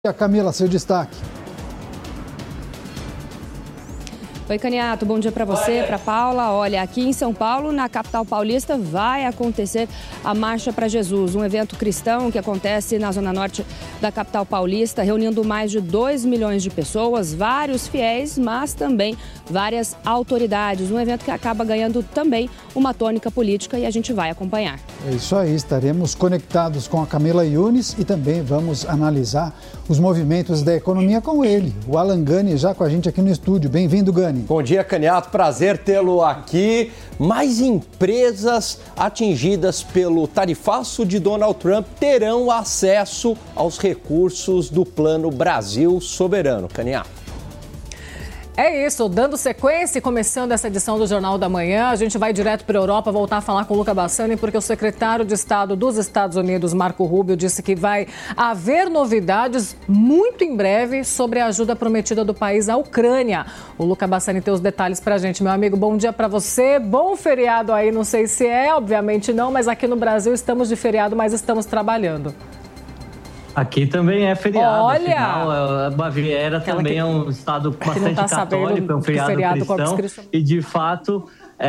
E a Camila, seu destaque. Oi, Caniato, bom dia para você, para Paula. Olha, aqui em São Paulo, na capital paulista, vai acontecer a Marcha para Jesus, um evento cristão que acontece na zona norte da capital paulista, reunindo mais de 2 milhões de pessoas, vários fiéis, mas também várias autoridades. Um evento que acaba ganhando também uma tônica política e a gente vai acompanhar. É isso aí, estaremos conectados com a Camila Yunes e também vamos analisar os movimentos da economia com ele, o Alan Gani, já com a gente aqui no estúdio. Bem-vindo, Gani. Bom dia, Caniato. Prazer tê-lo aqui. Mais empresas atingidas pelo tarifaço de Donald Trump terão acesso aos recursos do Plano Brasil Soberano. Caniato. É isso, dando sequência e começando essa edição do Jornal da Manhã, a gente vai direto para a Europa voltar a falar com o Luca Bassani, porque o secretário de Estado dos Estados Unidos, Marco Rubio, disse que vai haver novidades muito em breve sobre a ajuda prometida do país à Ucrânia. O Luca Bassani tem os detalhes para a gente. Meu amigo, bom dia para você, bom feriado aí, não sei se é, obviamente não, mas aqui no Brasil estamos de feriado, mas estamos trabalhando. Aqui também é feriado. Olha! Afinal, a Baviera também é um estado bastante católico, é um feriado cristão. E, de fato,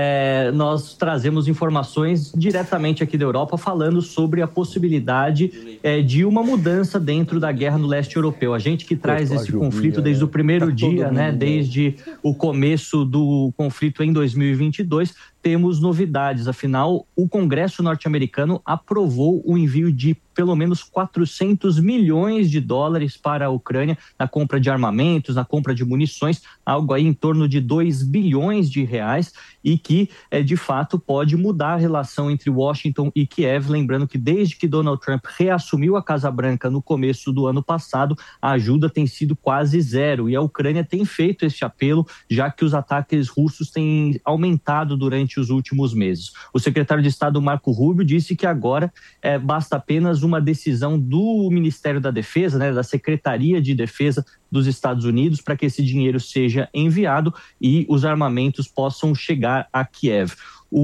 nós trazemos informações diretamente aqui da Europa falando sobre a possibilidade de uma mudança dentro da guerra no leste europeu. A gente que traz esse conflito desde o primeiro dia, desde o começo do conflito em 2022, temos novidades. Afinal, o Congresso norte-americano aprovou o envio de pelo menos 400 milhões de dólares para a Ucrânia na compra de armamentos, na compra de munições, algo aí em torno de 2 bilhões de reais e que, de fato, pode mudar a relação entre Washington e Kiev. Lembrando que desde que Donald Trump reassumiu a Casa Branca no começo do ano passado, a ajuda tem sido quase zero e a Ucrânia tem feito esse apelo, já que os ataques russos têm aumentado durante os últimos meses. O secretário de Estado, Marco Rubio, disse que agora basta apenas uma decisão do Ministério da Defesa, da Secretaria de Defesa dos Estados Unidos, para que esse dinheiro seja enviado e os armamentos possam chegar a Kiev.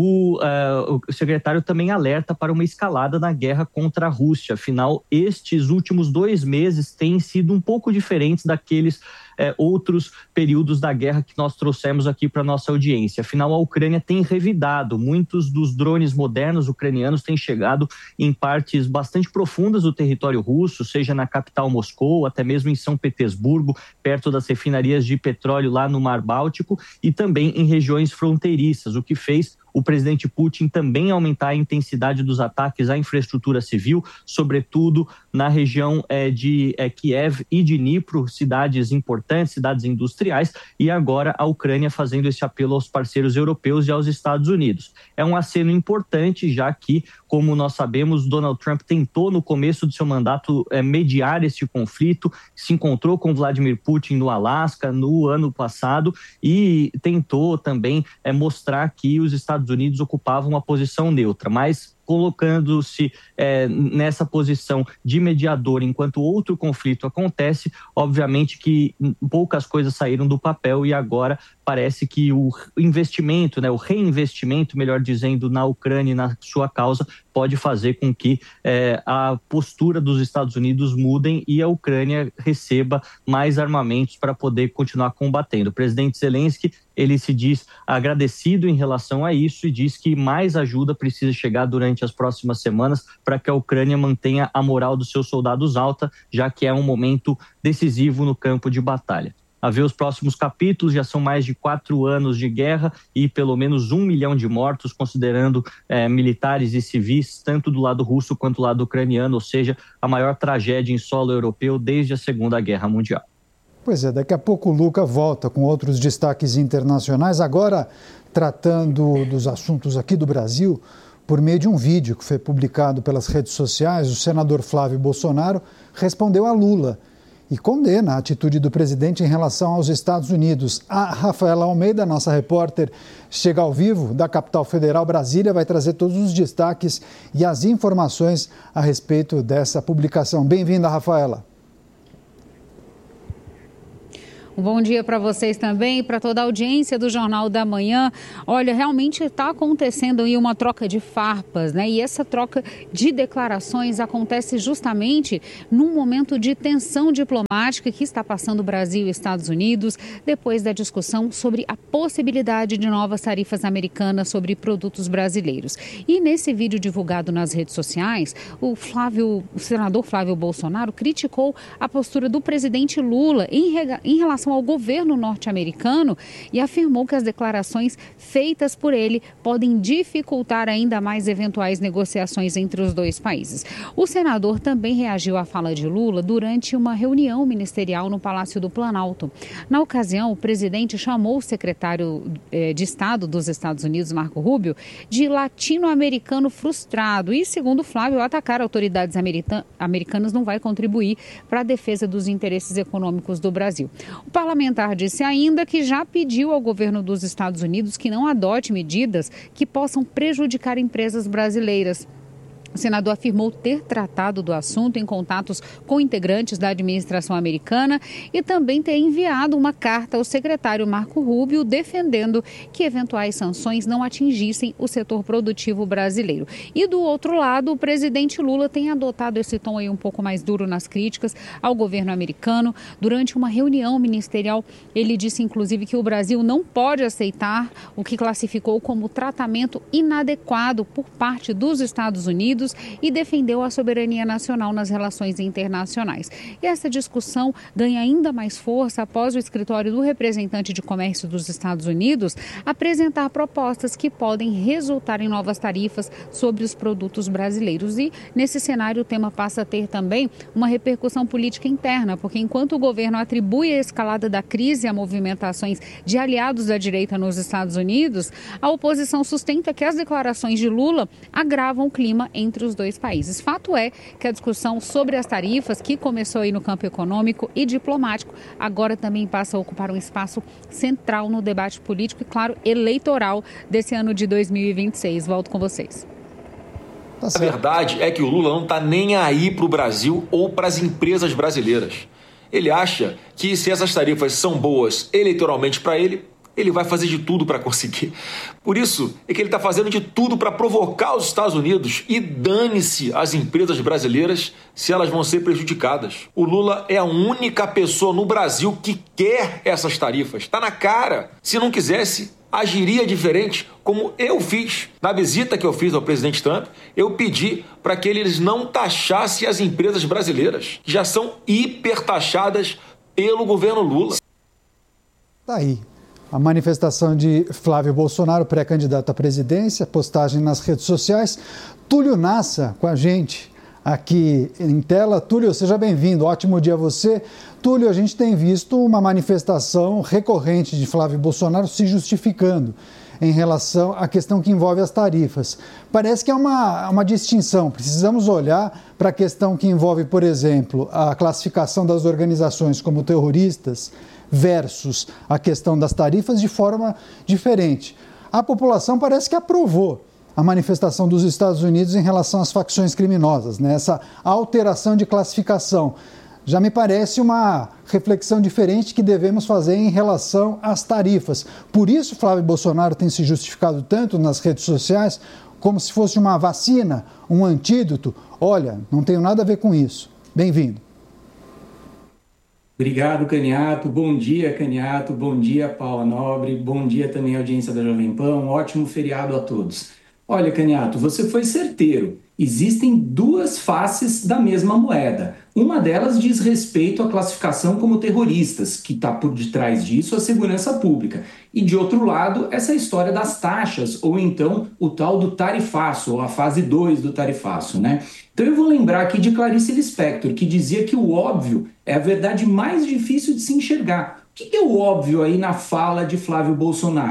O secretário também alerta para uma escalada na guerra contra a Rússia. Afinal, estes últimos 2 meses têm sido um pouco diferentes daqueles outros períodos da guerra que nós trouxemos aqui para a nossa audiência. Afinal, a Ucrânia tem revidado. Muitos dos drones modernos ucranianos têm chegado em partes bastante profundas do território russo, seja na capital Moscou, até mesmo em São Petersburgo, perto das refinarias de petróleo lá no Mar Báltico e também em regiões fronteiriças, o que fez o presidente Putin também aumentar a intensidade dos ataques à infraestrutura civil, sobretudo na região de Kiev e de Dnipro, cidades importantes, cidades industriais, e agora a Ucrânia fazendo esse apelo aos parceiros europeus e aos Estados Unidos. É um aceno importante, já que, como nós sabemos, Donald Trump tentou no começo do seu mandato mediar esse conflito, se encontrou com Vladimir Putin no Alasca no ano passado e tentou também mostrar que os Estados Unidos ocupavam uma posição neutra, mas colocando-se nessa posição de mediador enquanto outro conflito acontece, obviamente que poucas coisas saíram do papel e agora parece que o investimento, o reinvestimento, melhor dizendo, na Ucrânia e na sua causa pode fazer com que a postura dos Estados Unidos mudem e a Ucrânia receba mais armamentos para poder continuar combatendo. O presidente Zelensky, ele se diz agradecido em relação a isso e diz que mais ajuda precisa chegar durante as próximas semanas para que a Ucrânia mantenha a moral dos seus soldados alta, já que é um momento decisivo no campo de batalha. A ver os próximos capítulos, já são mais de 4 anos de guerra e pelo menos 1 milhão de mortos, considerando militares e civis, tanto do lado russo quanto do lado ucraniano, ou seja, a maior tragédia em solo europeu desde a Segunda Guerra Mundial. Pois é, daqui a pouco o Luca volta com outros destaques internacionais, agora tratando dos assuntos aqui do Brasil. Por meio de um vídeo que foi publicado pelas redes sociais, o senador Flávio Bolsonaro respondeu a Lula e condena a atitude do presidente em relação aos Estados Unidos. A Rafaela Almeida, nossa repórter, chega ao vivo da capital federal, Brasília, vai trazer todos os destaques e as informações a respeito dessa publicação. Bem-vinda, Rafaela. Um bom dia para vocês também, para toda a audiência do Jornal da Manhã. Olha, realmente está acontecendo aí uma troca de farpas, né? E essa troca de declarações acontece justamente num momento de tensão diplomática que está passando Brasil e Estados Unidos, depois da discussão sobre a possibilidade de novas tarifas americanas sobre produtos brasileiros. E nesse vídeo divulgado nas redes sociais, o senador Flávio Bolsonaro criticou a postura do presidente Lula em relação ao governo norte-americano e afirmou que as declarações feitas por ele podem dificultar ainda mais eventuais negociações entre os dois países. O senador também reagiu à fala de Lula durante uma reunião ministerial no Palácio do Planalto. Na ocasião, o presidente chamou o secretário de Estado dos Estados Unidos, Marco Rubio, de latino-americano frustrado e, segundo Flávio, atacar autoridades americanas não vai contribuir para a defesa dos interesses econômicos do Brasil. O parlamentar disse ainda que já pediu ao governo dos Estados Unidos que não adote medidas que possam prejudicar empresas brasileiras. O senador afirmou ter tratado do assunto em contatos com integrantes da administração americana e também ter enviado uma carta ao secretário Marco Rubio defendendo que eventuais sanções não atingissem o setor produtivo brasileiro. E do outro lado, o presidente Lula tem adotado esse tom aí um pouco mais duro nas críticas ao governo americano. Durante uma reunião ministerial, ele disse inclusive que o Brasil não pode aceitar o que classificou como tratamento inadequado por parte dos Estados Unidos e defendeu a soberania nacional nas relações internacionais. E essa discussão ganha ainda mais força após o escritório do representante de comércio dos Estados Unidos apresentar propostas que podem resultar em novas tarifas sobre os produtos brasileiros. E nesse cenário o tema passa a ter também uma repercussão política interna, porque enquanto o governo atribui a escalada da crise a movimentações de aliados da direita nos Estados Unidos, a oposição sustenta que as declarações de Lula agravam o clima entre os dois países. Fato é que a discussão sobre as tarifas, que começou aí no campo econômico e diplomático, agora também passa a ocupar um espaço central no debate político e, claro, eleitoral desse ano de 2026. Volto com vocês. A verdade é que o Lula não está nem aí para o Brasil ou para as empresas brasileiras. Ele acha que se essas tarifas são boas eleitoralmente para ele, ele vai fazer de tudo para conseguir. Por isso é que ele está fazendo de tudo para provocar os Estados Unidos e dane-se as empresas brasileiras se elas vão ser prejudicadas. O Lula é a única pessoa no Brasil que quer essas tarifas. Está na cara. Se não quisesse, agiria diferente, como eu fiz. Na visita que eu fiz ao presidente Trump, eu pedi para que eles não taxassem as empresas brasileiras, que já são hipertaxadas pelo governo Lula. Tá aí. A manifestação de Flávio Bolsonaro, pré-candidato à presidência, postagem nas redes sociais. Túlio Nassa com a gente aqui em tela. Túlio, seja bem-vindo, ótimo dia a você. Túlio, a gente tem visto uma manifestação recorrente de Flávio Bolsonaro se justificando em relação à questão que envolve as tarifas. Parece que é uma distinção. Precisamos olhar para a questão que envolve, por exemplo, a classificação das organizações como terroristas versus a questão das tarifas de forma diferente. A população parece que aprovou a manifestação dos Estados Unidos em relação às facções criminosas, né? Essa alteração de classificação. Já me parece uma reflexão diferente que devemos fazer em relação às tarifas. Por isso, Flávio Bolsonaro tem se justificado tanto nas redes sociais como se fosse uma vacina, um antídoto. Olha, não tenho nada a ver com isso. Bem-vindo. Obrigado, Caniato. Bom dia, Caniato. Bom dia, Paula Nobre. Bom dia também à audiência da Jovem Pan. Um ótimo feriado a todos. Olha, Caniato, você foi certeiro. Existem duas faces da mesma moeda. Uma delas diz respeito à classificação como terroristas, que está por detrás disso a segurança pública. E, de outro lado, essa história das taxas, ou então o tal do tarifaço, ou a fase 2 do tarifaço, né? Então eu vou lembrar aqui de Clarice Lispector, que dizia que o óbvio é a verdade mais difícil de se enxergar. O que é o óbvio aí na fala de Flávio Bolsonaro?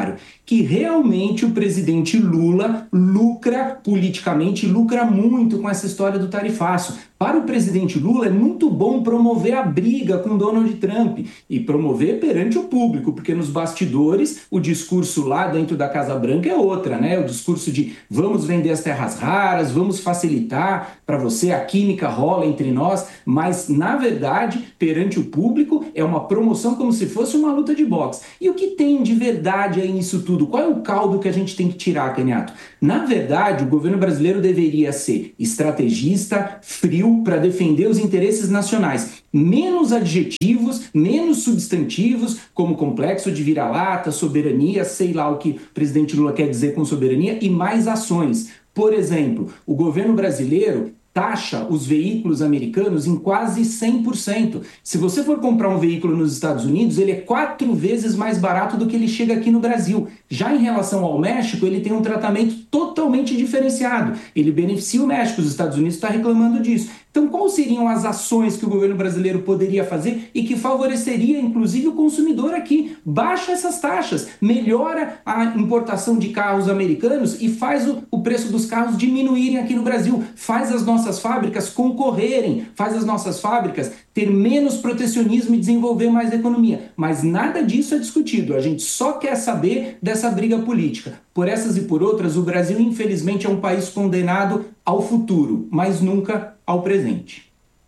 que realmente o presidente Lula lucra politicamente, lucra muito com essa história do tarifaço. Para o presidente Lula é muito bom promover a briga com Donald Trump e promover perante o público, porque nos bastidores o discurso lá dentro da Casa Branca é outra, né? O discurso de vamos vender as terras raras, vamos facilitar para você, a química rola entre nós, mas na verdade, perante o público, é uma promoção como se fosse uma luta de boxe. E o que tem de verdade aí nisso tudo? Qual é o caldo que a gente tem que tirar, Caniato? Na verdade, o governo brasileiro deveria ser estrategista, frio, para defender os interesses nacionais. Menos adjetivos, menos substantivos, como complexo de vira-lata, soberania, sei lá o que o presidente Lula quer dizer com soberania, e mais ações. Por exemplo, o governo brasileiro taxa os veículos americanos em quase 100%. Se você for comprar um veículo nos Estados Unidos, ele é 4 vezes mais barato do que ele chega aqui no Brasil. Já em relação ao México, ele tem um tratamento totalmente diferenciado. Ele beneficia o México, os Estados Unidos estão reclamando disso. Então, quais seriam as ações que o governo brasileiro poderia fazer e que favoreceria, inclusive, o consumidor aqui? Baixa essas taxas, melhora a importação de carros americanos e faz o preço dos carros diminuírem aqui no Brasil. Faz as nossas fábricas concorrerem, faz as nossas fábricas ter menos protecionismo e desenvolver mais economia. Mas nada disso é discutido. A gente só quer saber dessa briga política. Por essas e por outras, o Brasil, infelizmente, é um país condenado ao futuro, mas nunca ao presente.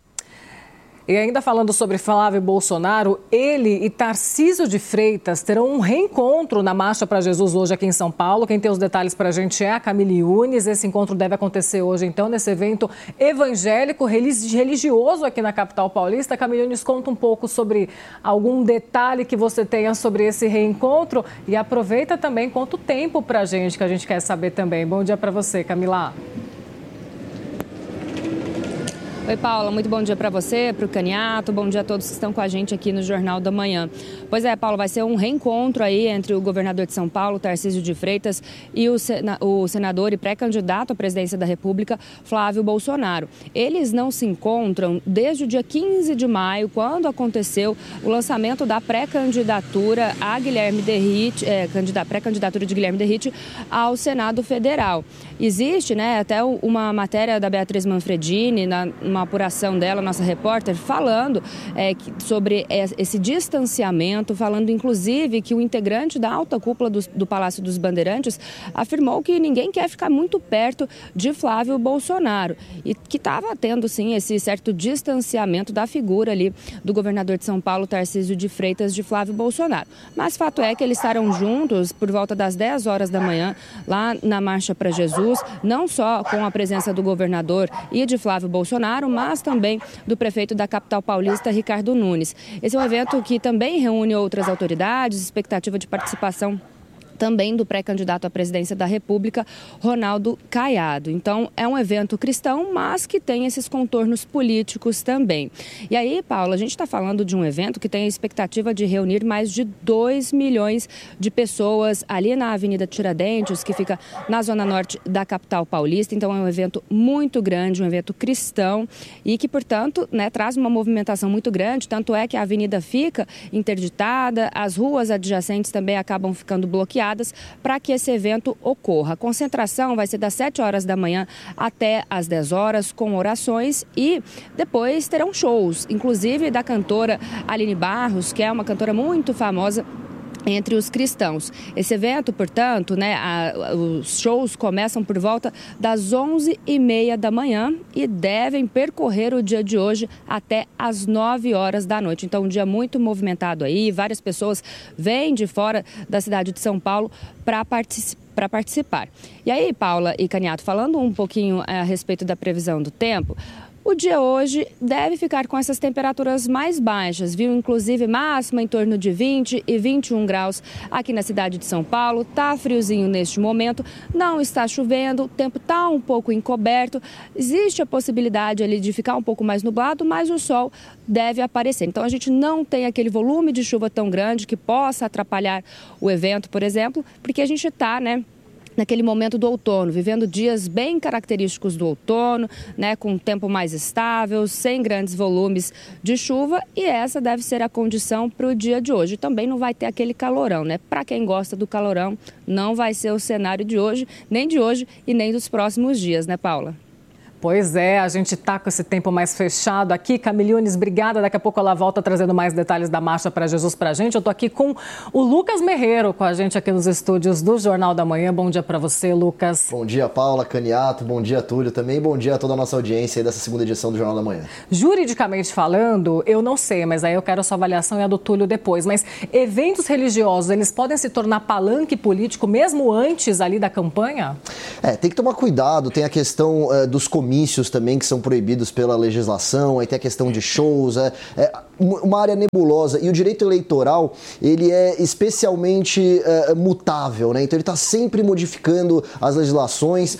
E ainda falando sobre Flávio Bolsonaro, ele e Tarcísio de Freitas terão um reencontro na Marcha para Jesus hoje aqui em São Paulo. Quem tem os detalhes para a gente é a Camille Yunes. Esse encontro deve acontecer hoje, então, nesse evento evangélico, religioso aqui na capital paulista. Camille Yunes, conta um pouco sobre algum detalhe que você tenha sobre esse reencontro e aproveita também, conta o tempo para a gente, que a gente quer saber também. Bom dia para você, Camila. Oi, Paula, muito bom dia para você, para o Caniato, bom dia a todos que estão com a gente aqui no Jornal da Manhã. Pois é, Paula, vai ser um reencontro aí entre o governador de São Paulo, Tarcísio de Freitas, e o senador e pré-candidato à presidência da República, Flávio Bolsonaro. Eles não se encontram desde o dia 15 de maio, quando aconteceu o lançamento da pré-candidatura a Guilherme Derrit, pré-candidatura de Guilherme Derrit ao Federal. Existe, né, até uma matéria da Beatriz Manfredini, uma apuração dela, nossa repórter, falando sobre esse distanciamento, falando inclusive que o integrante da alta cúpula do Palácio dos Bandeirantes afirmou que ninguém quer ficar muito perto de Flávio Bolsonaro e que estava tendo, sim, esse certo distanciamento da figura ali do governador de São Paulo, Tarcísio de Freitas, de Flávio Bolsonaro. Mas fato é que eles estarão juntos por volta das 10 horas da manhã, lá na Marcha para Jesus, não só com a presença do governador e de Flávio Bolsonaro, mas também do prefeito da capital paulista, Ricardo Nunes. Esse é um evento que também reúne outras autoridades, expectativa de participação também do pré-candidato à presidência da República, Ronaldo Caiado. Então, é um evento cristão, mas que tem esses contornos políticos também. E aí, Paula, a gente está falando de um evento que tem a expectativa de reunir mais de 2 milhões de pessoas ali na Avenida Tiradentes, que fica na zona norte da capital paulista. Então, é um evento muito grande, um evento cristão e que, portanto, né, traz uma movimentação muito grande. Tanto é que a avenida fica interditada, as ruas adjacentes também acabam ficando bloqueadas para que esse evento ocorra. A concentração vai ser das 7 horas da manhã até as 10 horas, com orações, e depois terão shows, inclusive da cantora Aline Barros, que é uma cantora muito famosa entre os cristãos. Esse evento, portanto, né, os shows começam por volta das 11h30 da manhã e devem percorrer o dia de hoje até as 9 horas da noite. Então, um dia muito movimentado aí, várias pessoas vêm de fora da cidade de São Paulo para participar. E aí, Paula e Caniato, falando um pouquinho a respeito da previsão do tempo, o dia hoje deve ficar com essas temperaturas mais baixas, viu? Inclusive máxima em torno de 20 e 21 graus aqui na cidade de São Paulo. Tá friozinho neste momento, não está chovendo, o tempo está um pouco encoberto. Existe a possibilidade ali de ficar um pouco mais nublado, mas o sol deve aparecer. Então a gente não tem aquele volume de chuva tão grande que possa atrapalhar o evento, por exemplo, porque a gente está, né, naquele momento do outono, vivendo dias bem característicos do outono, né, com um tempo mais estável, sem grandes volumes de chuva, e essa deve ser a condição para o dia de hoje. Também não vai ter aquele calorão, né? Para quem gosta do calorão, não vai ser o cenário de hoje e nem dos próximos dias, né, Paula? Pois é, a gente está com esse tempo mais fechado aqui. Camille Yunes, obrigada. Daqui a pouco ela volta trazendo mais detalhes da Marcha para Jesus para a gente. Eu estou aqui com o Lucas Merreiro, com a gente aqui nos estúdios do Jornal da Manhã. Bom dia para você, Lucas. Bom dia, Paula, Caniato. Bom dia, Túlio. Também bom dia a toda a nossa audiência aí dessa segunda edição do Jornal da Manhã. Juridicamente falando, eu não sei, mas aí eu quero a sua avaliação e a do Túlio depois. Mas eventos religiosos, eles podem se tornar palanque político mesmo antes ali da campanha? Tem que tomar cuidado. Tem a questão dos comícios também que são proibidos pela legislação, aí tem a questão de shows, uma área nebulosa. E o direito eleitoral, ele é especialmente mutável, né? Então ele está sempre modificando as legislações.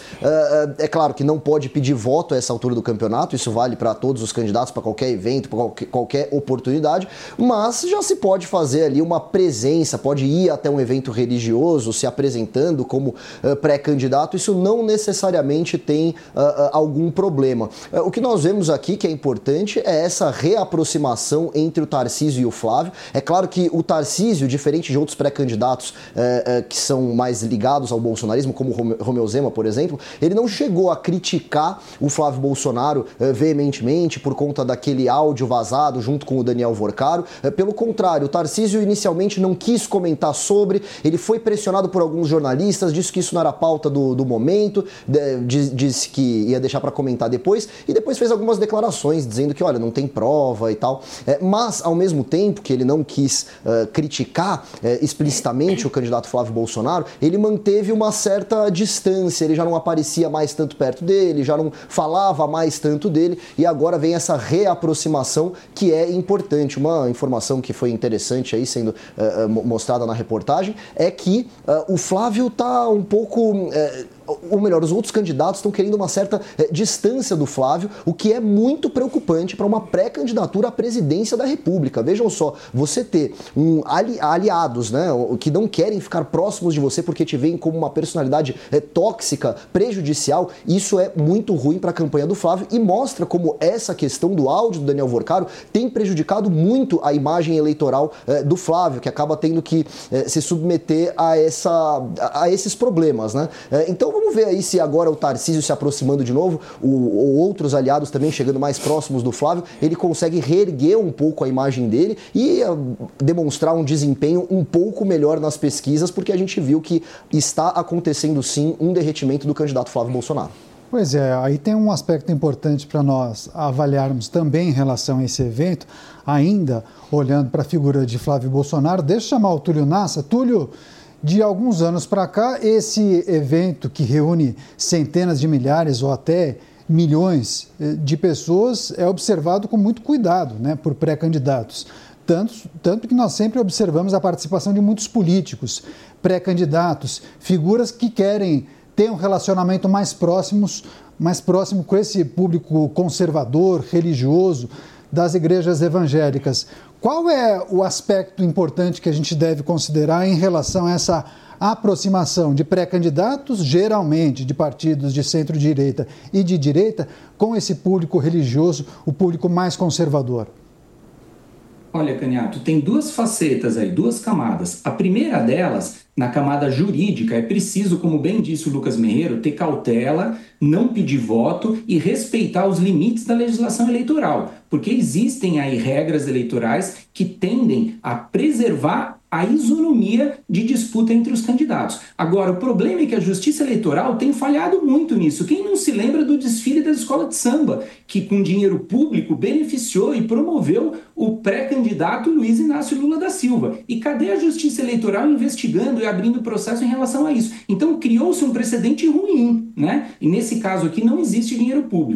É claro que não pode pedir voto a essa altura do campeonato, isso vale para todos os candidatos, para qualquer evento, para qualquer oportunidade, mas já se pode fazer ali uma presença, pode ir até um evento religioso, se apresentando como pré-candidato. Isso não necessariamente tem algum problema. O que nós vemos aqui que é importante é essa reaproximação entre o Tarcísio e o Flávio. É claro que o Tarcísio, diferente de outros pré-candidatos que são mais ligados ao bolsonarismo, como o Romeu Zema, por exemplo, ele não chegou a criticar o Flávio Bolsonaro veementemente por conta daquele áudio vazado junto com o Daniel Vorcaro. Pelo contrário, o Tarcísio inicialmente não quis comentar sobre, ele foi pressionado por alguns jornalistas, disse que isso não era pauta do momento, disse que ia deixar para comentar depois, e depois fez algumas declarações dizendo que, olha, não tem prova e tal. Mas, ao mesmo tempo que ele não quis criticar explicitamente o candidato Flávio Bolsonaro, ele manteve uma certa distância, ele já não aparecia mais tanto perto dele, já não falava mais tanto dele, e agora vem essa reaproximação que é importante. Uma informação que foi interessante aí sendo mostrada na reportagem é que o Flávio está um pouco... ou melhor, os outros candidatos estão querendo uma certa distância do Flávio, o que é muito preocupante para uma pré-candidatura à presidência da República. Vejam só, você ter aliados, né, que não querem ficar próximos de você porque te veem como uma personalidade tóxica, prejudicial, isso é muito ruim para a campanha do Flávio e mostra como essa questão do áudio do Daniel Vorcaro tem prejudicado muito a imagem eleitoral do Flávio, que acaba tendo que se submeter a esses problemas, né? Então vamos ver aí se agora o Tarcísio se aproximando de novo, ou outros aliados também chegando mais próximos do Flávio, ele consegue reerguer um pouco a imagem dele e demonstrar um desempenho um pouco melhor nas pesquisas, porque a gente viu que está acontecendo sim um derretimento do candidato Flávio Bolsonaro. Pois é, aí tem um aspecto importante para nós avaliarmos também em relação a esse evento, ainda olhando para a figura de Flávio Bolsonaro. Deixa eu chamar o Túlio Nassa. Túlio, de alguns anos para cá, esse evento que reúne centenas de milhares ou até milhões de pessoas é observado com muito cuidado, né, por pré-candidatos. Tanto que nós sempre observamos a participação de muitos políticos, pré-candidatos, figuras que querem ter um relacionamento mais próximo com esse público conservador, religioso, das igrejas evangélicas. Qual é o aspecto importante que a gente deve considerar em relação a essa aproximação de pré-candidatos, geralmente de partidos de centro-direita e de direita, com esse público religioso, o público mais conservador? Olha, Caniato, tem duas facetas aí, duas camadas. A primeira delas, na camada jurídica, é preciso, como bem disse o Lucas Merreiro, ter cautela, não pedir voto e respeitar os limites da legislação eleitoral, porque existem aí regras eleitorais que tendem a preservar a isonomia de disputa entre os candidatos. Agora, o problema é que a Justiça Eleitoral tem falhado muito nisso. Quem não se lembra do desfile da escola de samba, que com dinheiro público beneficiou e promoveu o pré-candidato Luiz Inácio Lula da Silva? E cadê a Justiça Eleitoral investigando e abrindo processo em relação a isso? Então, criou-se um precedente ruim, né? E nesse caso aqui não existe dinheiro público.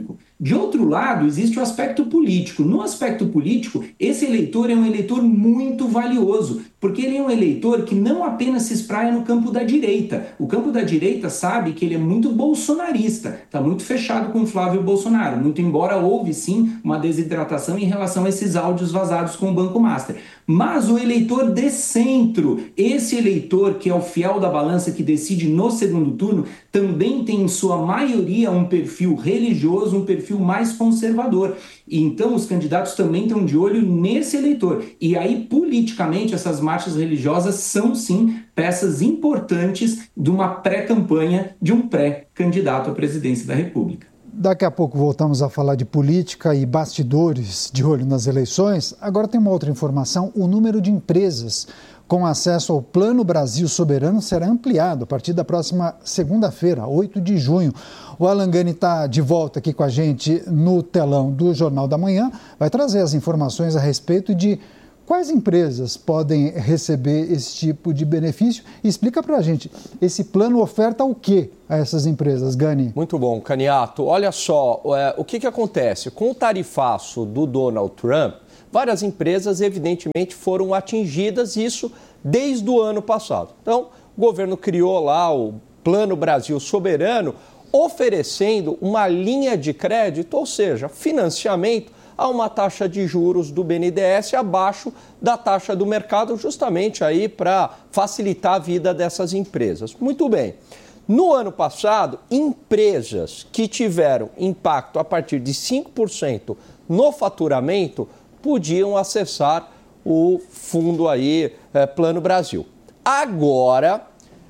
De outro lado, existe o aspecto político. No aspecto político, esse eleitor é um eleitor muito valioso, porque ele é um eleitor que não apenas se espraia no campo da direita. O campo da direita sabe que ele é muito bolsonarista, está muito fechado com o Flávio Bolsonaro, muito embora houve sim uma desidratação em relação a esses áudios vazados com o Banco Master. Mas o eleitor de centro, esse eleitor que é o fiel da balança que decide no segundo turno, também tem em sua maioria um perfil religioso, um perfil mais conservador. E então os candidatos também estão de olho nesse eleitor. E aí, politicamente, essas marchas religiosas são sim peças importantes de uma pré-campanha de um pré-candidato à presidência da República. Daqui a pouco voltamos a falar de política e bastidores de olho nas eleições. Agora tem uma outra informação: o número de empresas com acesso ao Plano Brasil Soberano será ampliado a partir da próxima segunda-feira, 8 de junho. O Alan Gani está de volta aqui com a gente no telão do Jornal da Manhã, vai trazer as informações a respeito de quais empresas podem receber esse tipo de benefício. Explica para a gente, esse plano oferta o que a essas empresas, Gani? Muito bom, Caniato. Olha só, o que acontece? Com o tarifaço do Donald Trump, várias empresas evidentemente foram atingidas, isso desde o ano passado. Então, o governo criou lá o Plano Brasil Soberano, oferecendo uma linha de crédito, ou seja, financiamento, a uma taxa de juros do BNDES abaixo da taxa do mercado, justamente aí para facilitar a vida dessas empresas. Muito bem. No ano passado, empresas que tiveram impacto a partir de 5% no faturamento podiam acessar o fundo aí, Plano Brasil. Agora,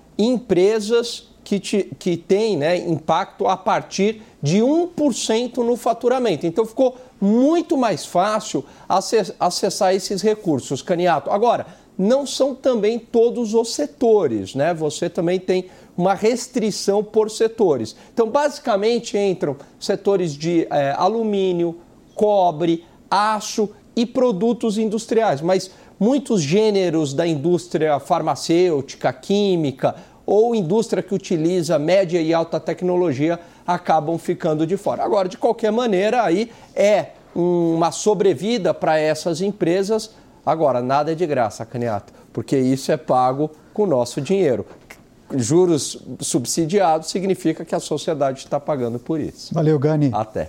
empresas que têm, né, impacto a partir de 1% no faturamento. Então, ficou muito mais fácil acessar esses recursos, Caniato. Agora, não são também todos os setores, né? Você também tem uma restrição por setores. Então, basicamente, entram setores de alumínio, cobre, aço e produtos industriais, mas muitos gêneros da indústria farmacêutica, química ou indústria que utiliza média e alta tecnologia acabam ficando de fora. Agora, de qualquer maneira, aí é uma sobrevida para essas empresas. Agora, nada é de graça, Caniato, porque isso é pago com o nosso dinheiro. Juros subsidiados significa que a sociedade está pagando por isso. Valeu, Gani. Até.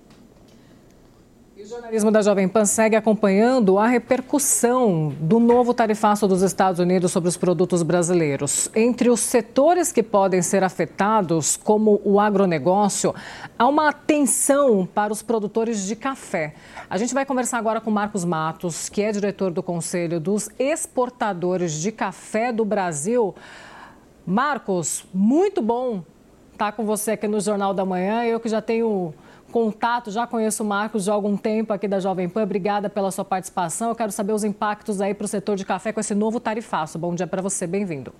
O jornalismo da Jovem Pan segue acompanhando a repercussão do novo tarifaço dos Estados Unidos sobre os produtos brasileiros. Entre os setores que podem ser afetados, como o agronegócio, há uma atenção para os produtores de café. A gente vai conversar agora com Marcos Matos, que é diretor do Conselho dos Exportadores de Café do Brasil. Marcos, muito bom estar com você aqui no Jornal da Manhã. Eu que já tenho contato, já conheço o Marcos de algum tempo aqui da Jovem Pan. Obrigada pela sua participação. Eu quero saber os impactos aí para o setor de café com esse novo tarifaço. Bom dia para você, bem-vindo.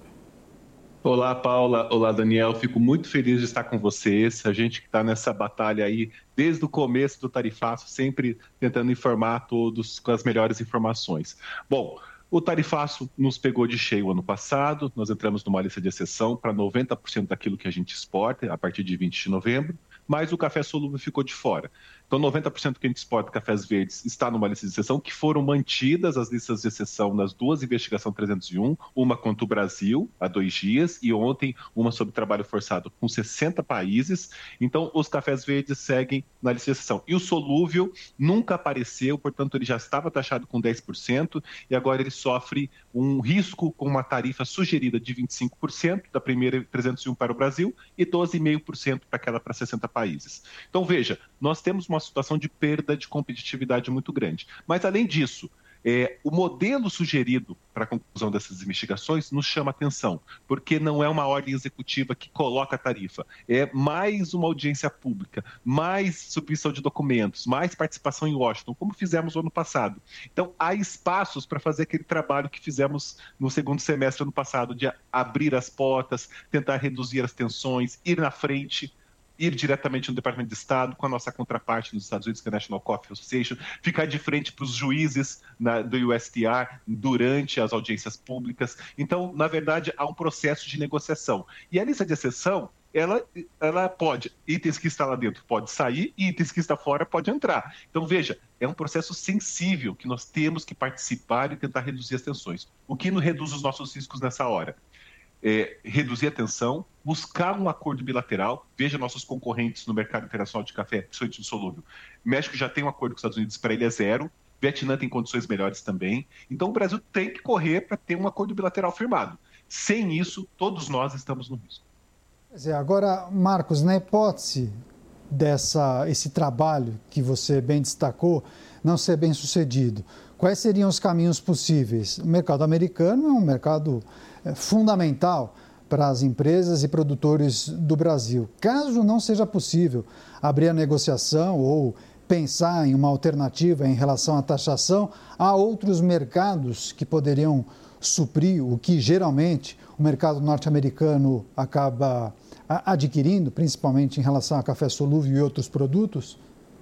Olá, Paula. Olá, Daniel. Fico muito feliz de estar com vocês. A gente que está nessa batalha aí desde o começo do tarifaço, sempre tentando informar a todos com as melhores informações. Bom, o tarifaço nos pegou de cheio ano passado. Nós entramos numa lista de exceção para 90% daquilo que a gente exporta a partir de 20 de novembro. Mas o café solúvel ficou de fora. Então, 90% que a gente exporta cafés verdes está numa lista de exceção, que foram mantidas as listas de exceção nas duas investigações 301, uma contra o Brasil, há 2 dias, e ontem uma sobre trabalho forçado, com 60 países. Então, os cafés verdes seguem na lista de exceção. E o solúvel nunca apareceu, portanto, ele já estava taxado com 10%, e agora ele sofre um risco com uma tarifa sugerida de 25% da primeira 301 para o Brasil e 12,5% para aquela para 60 países. Então, veja, nós temos uma situação de perda de competitividade muito grande. Mas, além disso, o modelo sugerido para a conclusão dessas investigações nos chama atenção, porque não é uma ordem executiva que coloca a tarifa, é mais uma audiência pública, mais submissão de documentos, mais participação em Washington, como fizemos no ano passado. Então, há espaços para fazer aquele trabalho que fizemos no segundo semestre do ano passado, de abrir as portas, tentar reduzir as tensões, ir na frente, ir diretamente no Departamento de Estado, com a nossa contraparte nos Estados Unidos, que é a National Coffee Association, ficar de frente para os juízes do USTR durante as audiências públicas. Então, na verdade, há um processo de negociação. E a lista de exceção ela pode, itens que está lá dentro pode sair, itens que está fora pode entrar. Então, veja, é um processo sensível que nós temos que participar e tentar reduzir as tensões. O que não reduz os nossos riscos nessa hora? Reduzir a tensão, buscar um acordo bilateral. Veja nossos concorrentes no mercado internacional de café, principalmente insolúvel. O México já tem um acordo com os Estados Unidos, para ele é zero. Vietnã tem condições melhores também. Então, o Brasil tem que correr para ter um acordo bilateral firmado. Sem isso, todos nós estamos no risco. Agora, Marcos, na hipótese esse trabalho que você bem destacou não ser bem sucedido, quais seriam os caminhos possíveis? O mercado americano é um mercado fundamental para as empresas e produtores do Brasil. Caso não seja possível abrir a negociação ou pensar em uma alternativa em relação à taxação, há outros mercados que poderiam suprir o que geralmente o mercado norte-americano acaba adquirindo, principalmente em relação a café solúvel e outros produtos?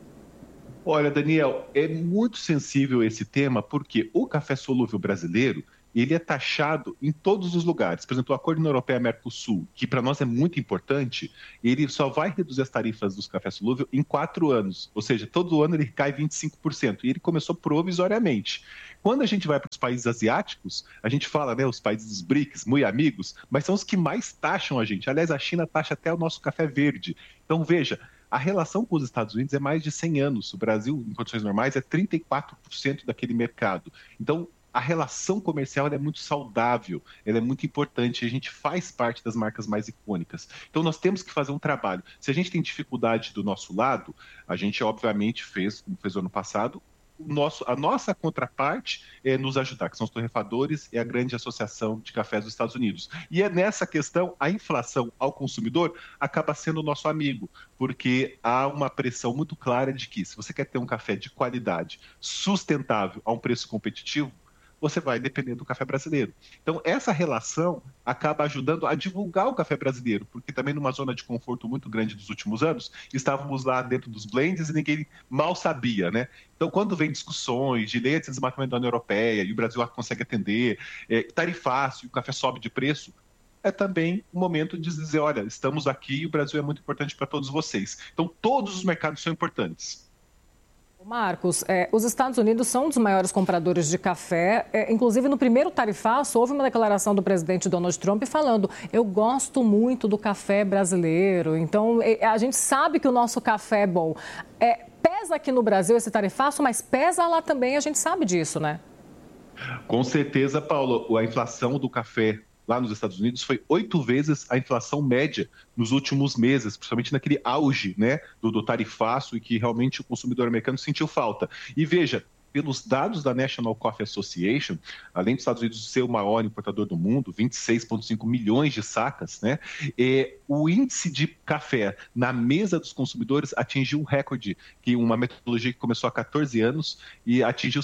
Olha, Daniel, é muito sensível esse tema porque o café solúvel brasileiro, ele é taxado em todos os lugares. Por exemplo, o Acordo União Europeia-Mercosul, que para nós é muito importante, ele só vai reduzir as tarifas dos cafés solúveis em 4 anos. Ou seja, todo ano ele cai 25%. E ele começou provisoriamente. Quando a gente vai para os países asiáticos, a gente fala, né, os países dos BRICS, muito amigos, mas são os que mais taxam a gente. Aliás, a China taxa até o nosso café verde. Então, veja, a relação com os Estados Unidos é mais de 100 anos. O Brasil, em condições normais, é 34% daquele mercado. Então, a relação comercial é muito saudável, ela é muito importante, a gente faz parte das marcas mais icônicas. Então, nós temos que fazer um trabalho. Se a gente tem dificuldade do nosso lado, a gente, obviamente, fez, como fez o ano passado, a nossa contraparte é nos ajudar, que são os torrefadores e a grande associação de cafés dos Estados Unidos. E é nessa questão, a inflação ao consumidor acaba sendo o nosso amigo, porque há uma pressão muito clara de que, se você quer ter um café de qualidade, sustentável, a um preço competitivo, você vai depender do café brasileiro. Então, essa relação acaba ajudando a divulgar o café brasileiro, porque também numa zona de conforto muito grande dos últimos anos, estávamos lá dentro dos blends e ninguém mal sabia, né? Então, quando vem discussões de lei de desmatamento da União Europeia e o Brasil consegue atender, tarifácio, o café sobe de preço, é também o momento de dizer, olha, estamos aqui e o Brasil é muito importante para todos vocês. Então, todos os mercados são importantes. Marcos, os Estados Unidos são um dos maiores compradores de café. Inclusive, no primeiro tarifaço, houve uma declaração do presidente Donald Trump falando: eu gosto muito do café brasileiro. Então, a gente sabe que o nosso café é bom. Pesa aqui no Brasil esse tarifaço, mas pesa lá também, a gente sabe disso, né? Com certeza, Paulo. A inflação do café lá nos Estados Unidos foi 8 vezes a inflação média nos últimos meses, principalmente naquele auge, né, do tarifaço, e que realmente o consumidor americano sentiu falta. E veja, pelos dados da National Coffee Association, além dos Estados Unidos ser o maior importador do mundo, 26,5 milhões de sacas, né, o índice de café na mesa dos consumidores atingiu um recorde, que uma metodologia que começou há 14 anos e atingiu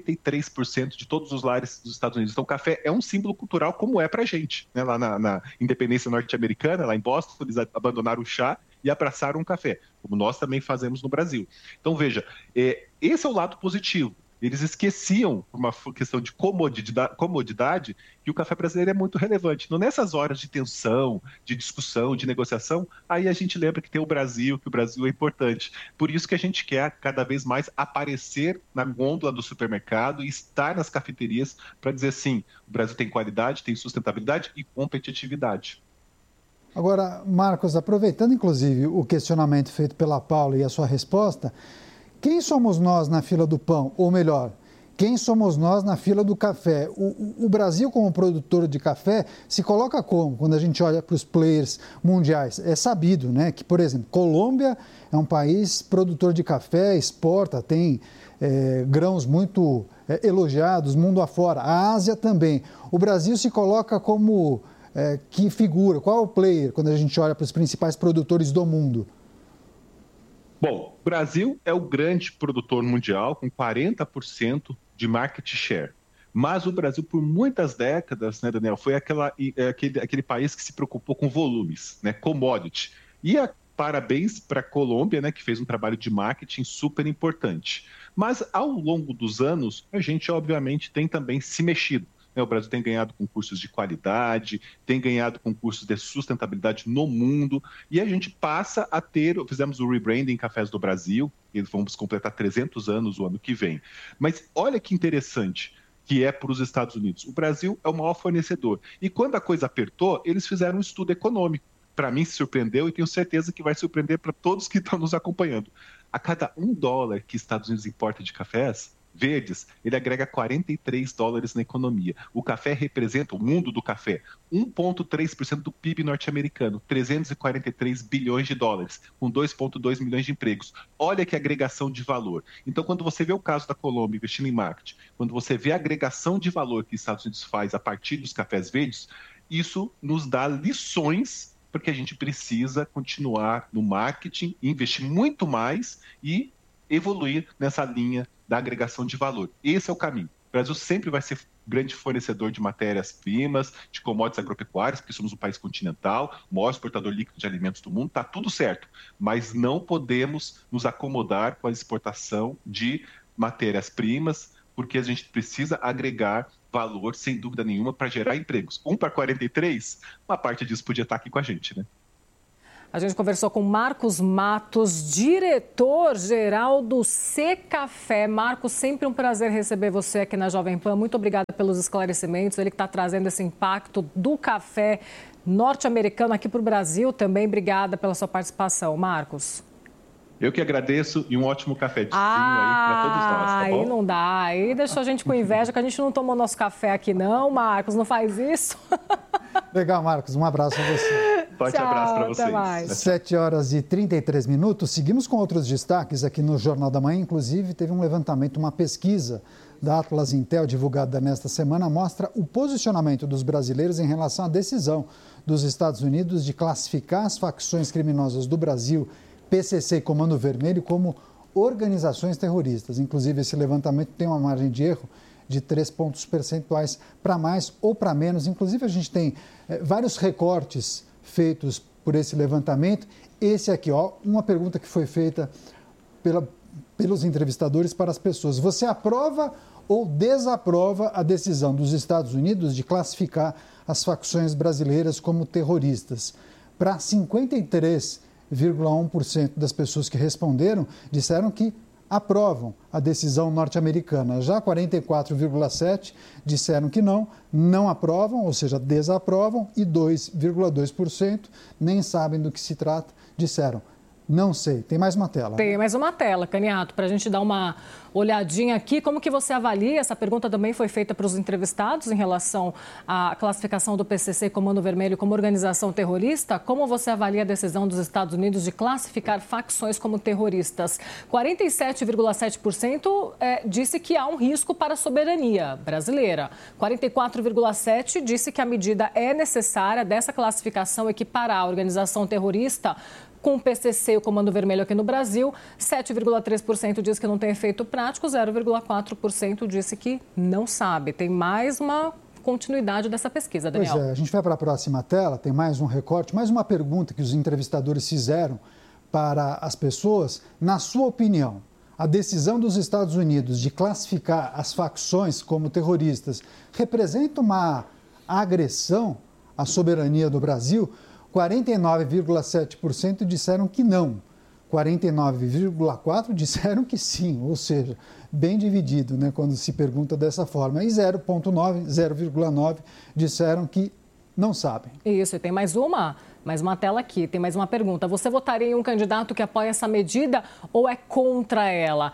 73% de todos os lares dos Estados Unidos. Então, o café é um símbolo cultural, como é pra gente, né? Lá na independência norte-americana, lá em Boston, eles abandonaram o chá e abraçaram o café, como nós também fazemos no Brasil. Então, veja, esse é o lado positivo. Eles esqueciam, por uma questão de comodidade, que o café brasileiro é muito relevante. Então, nessas horas de tensão, de discussão, de negociação, aí a gente lembra que tem o Brasil, que o Brasil é importante. Por isso que a gente quer cada vez mais aparecer na gôndola do supermercado e estar nas cafeterias para dizer, sim, o Brasil tem qualidade, tem sustentabilidade e competitividade. Agora, Marcos, aproveitando inclusive o questionamento feito pela Paula e a sua resposta, quem somos nós na fila do pão? Ou melhor, quem somos nós na fila do café? O Brasil, como produtor de café, se coloca como? Quando a gente olha para os players mundiais, é sabido, né, que, por exemplo, Colômbia é um país produtor de café, exporta, tem grãos muito elogiados mundo afora. A Ásia também. O Brasil se coloca como que figura? Qual é o player quando a gente olha para os principais produtores do mundo? Bom, o Brasil é o grande produtor mundial, com 40% de market share. Mas o Brasil, por muitas décadas, né, Daniel, foi aquele país que se preocupou com volumes, né, commodity. E parabéns para a Colômbia, né, que fez um trabalho de marketing super importante. Mas, ao longo dos anos, a gente, obviamente, tem também se mexido. O Brasil tem ganhado concursos de qualidade, tem ganhado concursos de sustentabilidade no mundo, e a gente passa a ter, fizemos o rebranding Cafés do Brasil, e vamos completar 300 anos o ano que vem. Mas olha que interessante que é para os Estados Unidos. O Brasil é o maior fornecedor. E quando a coisa apertou, eles fizeram um estudo econômico. Para mim, se surpreendeu e tenho certeza que vai surpreender para todos que estão nos acompanhando. A cada $1 que Estados Unidos importa de cafés verdes, ele agrega $43 na economia. O café representa, o mundo do café, 1,3% do PIB norte-americano, 343 bilhões de dólares, com 2,2 milhões de empregos. Olha que agregação de valor. Então, quando você vê o caso da Colômbia investindo em marketing, quando você vê a agregação de valor que os Estados Unidos faz a partir dos cafés verdes, isso nos dá lições, porque a gente precisa continuar no marketing, investir muito mais e evoluir nessa linha da agregação de valor. Esse é o caminho. O Brasil sempre vai ser grande fornecedor de matérias-primas, de commodities agropecuárias, porque somos um país continental, o maior exportador líquido de alimentos do mundo, está tudo certo. Mas não podemos nos acomodar com a exportação de matérias-primas, porque a gente precisa agregar valor, sem dúvida nenhuma, para gerar empregos. 1 para 43, uma parte disso podia estar aqui com a gente, né? A gente conversou com Marcos Matos, diretor-geral do Secafé. Marcos, sempre um prazer receber você aqui na Jovem Pan. Muito obrigada pelos esclarecimentos. Ele que está trazendo esse impacto do café norte-americano aqui para o Brasil também. Obrigada pela sua participação, Marcos. Eu que agradeço e um ótimo cafezinho aí para todos nós, tá bom? Aí não dá, aí deixou a gente com inveja que a gente não tomou nosso café aqui não, Marcos, não faz isso. Legal, Marcos, um abraço a você. Forte abraço para vocês. 7h33. Seguimos com outros destaques aqui no Jornal da Manhã. Inclusive, teve um levantamento, uma pesquisa da Atlas Intel, divulgada nesta semana, mostra o posicionamento dos brasileiros em relação à decisão dos Estados Unidos de classificar as facções criminosas do Brasil, PCC e Comando Vermelho, como organizações terroristas. Inclusive, esse levantamento tem uma margem de erro de 3 pontos percentuais para mais ou para menos. Inclusive, a gente tem vários recortes feitos por esse levantamento. Esse aqui, ó, uma pergunta que foi feita pelos entrevistadores para as pessoas. Você aprova ou desaprova a decisão dos Estados Unidos de classificar as facções brasileiras como terroristas? Para 53,1% das pessoas que responderam, disseram que aprovam a decisão norte-americana. Já 44,7% disseram que não aprovam, ou seja, desaprovam, e 2,2% nem sabem do que se trata, disseram não sei. Tem mais uma tela. Tem mais uma tela, Caniato, para a gente dar uma olhadinha aqui. Como que você avalia? Essa pergunta também foi feita para os entrevistados em relação à classificação do PCC Comando Vermelho como organização terrorista. Como você avalia a decisão dos Estados Unidos de classificar facções como terroristas? 47,7% disse que há um risco para a soberania brasileira. 44,7% disse que a medida é necessária dessa classificação equiparar a organização terrorista com o PCC e o Comando Vermelho aqui no Brasil. 7,3% diz que não tem efeito prático, 0,4% disse que não sabe. Tem mais uma continuidade dessa pesquisa, Daniel. Pois é, a gente vai para a próxima tela, tem mais um recorte, mais uma pergunta que os entrevistadores fizeram para as pessoas. Na sua opinião, a decisão dos Estados Unidos de classificar as facções como terroristas representa uma agressão à soberania do Brasil? 49,7% disseram que não, 49,4% disseram que sim, ou seja, bem dividido, né, quando se pergunta dessa forma. E 0,9% disseram que não sabem. Isso, e tem mais uma tela aqui, tem mais uma pergunta. Você votaria em um candidato que apoia essa medida ou é contra ela?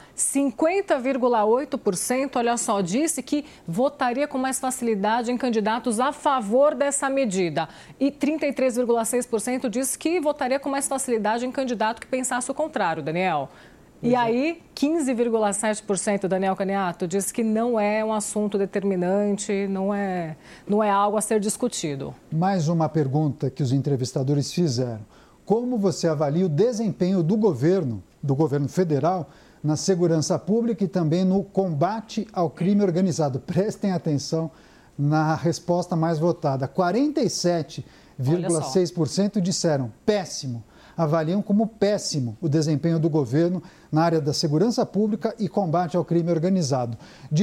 50,8%, olha só, disse que votaria com mais facilidade em candidatos a favor dessa medida. E 33,6% disse que votaria com mais facilidade em candidato que pensasse o contrário, Daniel. E aí, 15,7%, Daniel Caniato, diz que não é um assunto determinante, não é algo a ser discutido. Mais uma pergunta que os entrevistadores fizeram. Como você avalia o desempenho do governo federal, na segurança pública e também no combate ao crime organizado? Prestem atenção na resposta mais votada. 47,6% disseram péssimo. avaliam como péssimo o desempenho do governo na área da segurança pública e combate ao crime organizado.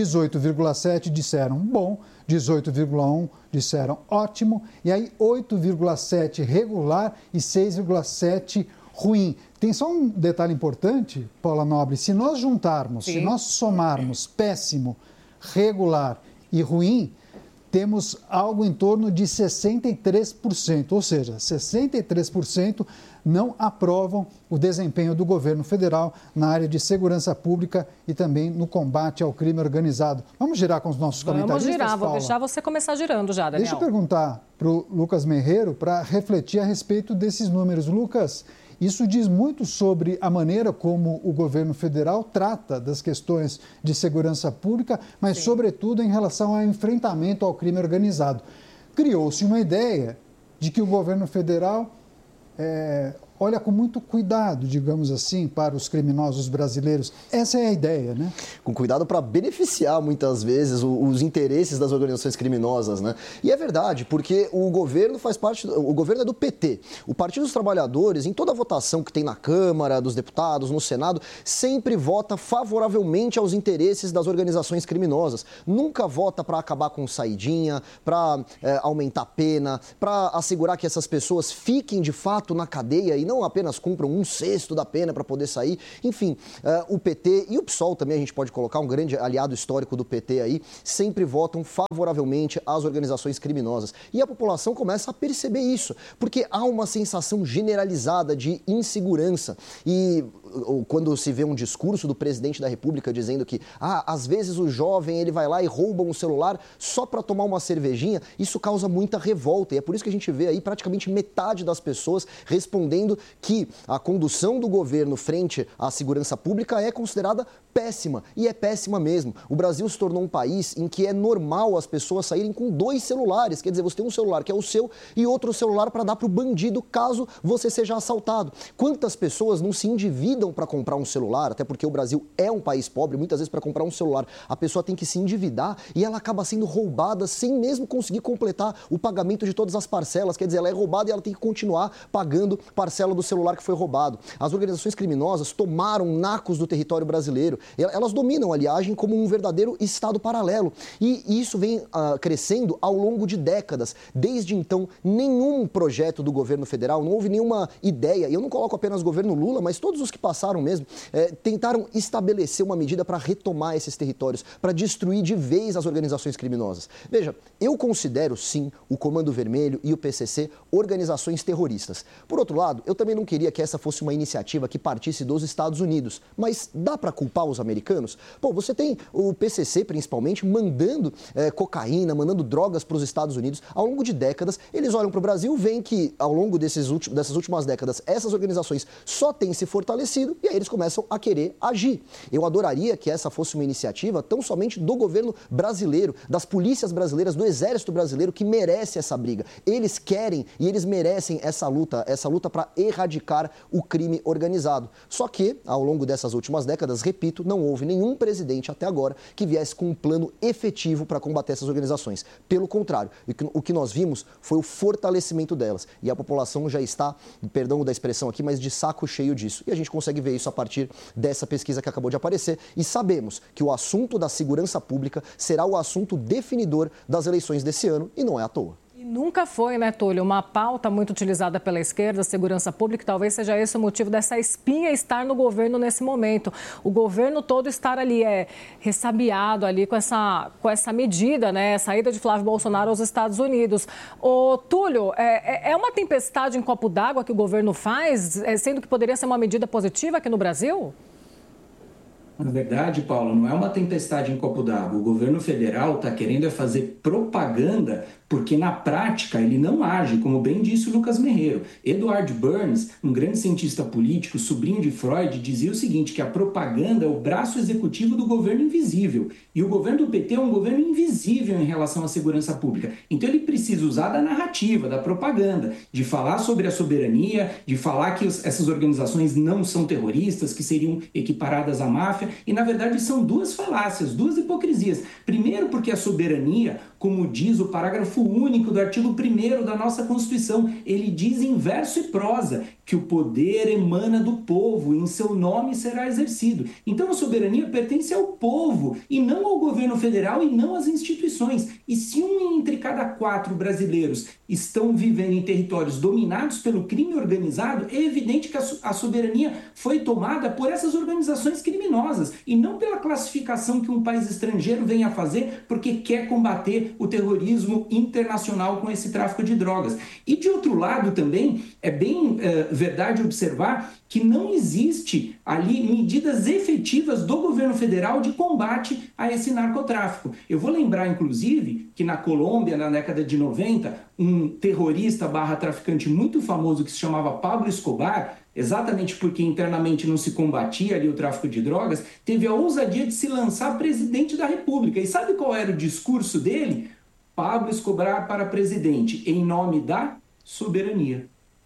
18,7% disseram bom, 18,1% disseram ótimo, e aí 8,7% regular e 6,7% ruim. Tem só um detalhe importante, Paula Nobre, se nós juntarmos, se nós somarmos péssimo, regular e ruim, temos algo em torno de 63%, ou seja, 63% não aprovam o desempenho do governo federal na área de segurança pública e também no combate ao crime organizado. Vamos girar com os nossos comentaristas, Vamos girar, Paula? vou deixar você começar girando já, Daniel. Deixa eu perguntar para o Lucas Merreiro para refletir a respeito desses números. Lucas, isso diz muito sobre a maneira como o governo federal trata das questões de segurança pública, mas, sobretudo, em relação ao enfrentamento ao crime organizado. Criou-se uma ideia de que o governo federal olha com muito cuidado, digamos assim, para os criminosos brasileiros. Essa é a ideia, né? Com cuidado para beneficiar, muitas vezes, os interesses das organizações criminosas, né? E é verdade, porque o governo faz parte, o governo é do PT. O Partido dos Trabalhadores, em toda a votação que tem na Câmara dos Deputados, no Senado, sempre vota favoravelmente aos interesses das organizações criminosas. Nunca vota para acabar com saidinha, para aumentar a pena, para assegurar que essas pessoas fiquem, de fato, na cadeia e não apenas cumpram 1/6 da pena para poder sair. Enfim, o PT e o PSOL também, a gente pode colocar, um grande aliado histórico do PT aí, sempre votam favoravelmente às organizações criminosas. E a população começa a perceber isso, porque há uma sensação generalizada de insegurança. E quando se vê um discurso do presidente da República dizendo que, às vezes o jovem ele vai lá e rouba um celular só para tomar uma cervejinha, isso causa muita revolta. E é por isso que a gente vê aí praticamente metade das pessoas respondendo que a condução do governo frente à segurança pública é considerada péssima. E é péssima mesmo. O Brasil se tornou um país em que é normal as pessoas saírem com 2 celulares. Quer dizer, você tem um celular que é o seu e outro celular para dar para o bandido caso você seja assaltado. Quantas pessoas não se endividam para comprar um celular, até porque o Brasil é um país pobre, muitas vezes para comprar um celular a pessoa tem que se endividar e ela acaba sendo roubada sem mesmo conseguir completar o pagamento de todas as parcelas. Quer dizer, ela é roubada e ela tem que continuar pagando parcela do celular que foi roubado. As organizações criminosas tomaram nacos do território brasileiro. Elas dominam, aliás, agem como um verdadeiro estado paralelo. E isso vem crescendo ao longo de décadas. Desde então, nenhum projeto do governo federal, não houve nenhuma ideia, e eu não coloco apenas o governo Lula, mas todos os que passaram mesmo, tentaram estabelecer uma medida para retomar esses territórios, para destruir de vez as organizações criminosas. Veja, eu considero, sim, o Comando Vermelho e o PCC organizações terroristas. Por outro lado, eu também não queria que essa fosse uma iniciativa que partisse dos Estados Unidos, mas dá para culpar os americanos? Pô, você tem o PCC, principalmente, mandando cocaína, mandando drogas para os Estados Unidos. Ao longo de décadas, eles olham para o Brasil, veem que, ao longo dessas últimas décadas, essas organizações só têm se fortalecido e aí eles começam a querer agir. Eu adoraria que essa fosse uma iniciativa tão somente do governo brasileiro, das polícias brasileiras, do exército brasileiro, que merece essa briga. Eles querem e eles merecem essa luta para erradicar o crime organizado. Só que, ao longo dessas últimas décadas, repito, não houve nenhum presidente até agora que viesse com um plano efetivo para combater essas organizações. Pelo contrário, o que nós vimos foi o fortalecimento delas. E a população já está, perdão da expressão aqui, mas de saco cheio disso. E a gente consegue ver isso a partir dessa pesquisa que acabou de aparecer. E sabemos que o assunto da segurança pública será o assunto definidor das eleições desse ano, e não é à toa. E nunca foi, né, Túlio, uma pauta muito utilizada pela esquerda, segurança pública, talvez seja esse o motivo dessa espinha estar no governo nesse momento. O governo todo estar ali ressabiado ali com essa medida, né, a saída de Flávio Bolsonaro aos Estados Unidos. Ô, Túlio, é uma tempestade em copo d'água que o governo faz, sendo que poderia ser uma medida positiva aqui no Brasil? Na verdade, Paulo, não é uma tempestade em copo d'água. O governo federal está querendo fazer propaganda porque, na prática, ele não age, como bem disse o Lucas Merreiro. Edward Burns, um grande cientista político, sobrinho de Freud, dizia o seguinte, que a propaganda é o braço executivo do governo invisível. E o governo do PT é um governo invisível em relação à segurança pública. Então, ele precisa usar da narrativa, da propaganda, de falar sobre a soberania, de falar que essas organizações não são terroristas, que seriam equiparadas à máfia. E, na verdade, são duas falácias, duas hipocrisias. Primeiro, porque a soberania, como diz o parágrafo parágrafo único do artigo 1º da nossa Constituição. Ele diz em verso e prosa que o poder emana do povo e em seu nome será exercido. Então a soberania pertence ao povo e não ao governo federal e não às instituições. E se 1 entre cada 4 brasileiros estão vivendo em territórios dominados pelo crime organizado, é evidente que a soberania foi tomada por essas organizações criminosas e não pela classificação que um país estrangeiro vem a fazer porque quer combater o terrorismo internacional com esse tráfico de drogas. E de outro lado também, é bem verdade observar que não existe ali medidas efetivas do governo federal de combate a esse narcotráfico. Eu vou lembrar, inclusive, que na Colômbia, na década de 90, um terrorista / traficante muito famoso que se chamava Pablo Escobar, exatamente porque internamente não se combatia ali o tráfico de drogas, teve a ousadia de se lançar presidente da República. E sabe qual era o discurso dele? Pablo Escobar para presidente, em nome da soberania.